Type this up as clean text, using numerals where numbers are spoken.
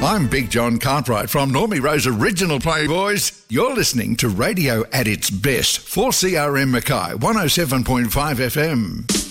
I'm Big John Cartwright from Normie Rose Original Playboys. You're listening to radio at its best. 4CRM Mackay, 107.5 FM.